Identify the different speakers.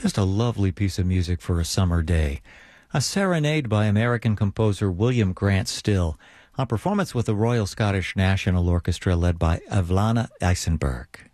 Speaker 1: Just a lovely piece of music for a summer day. A serenade by American composer William Grant Still, a performance with the Royal Scottish National Orchestra led by Evelina Eisenberg.